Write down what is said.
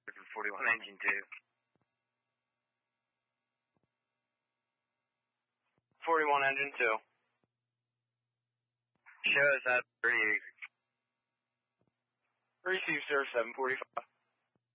41 engine 2. 41 engine 2. Shows at 3. Receive, sir, 745.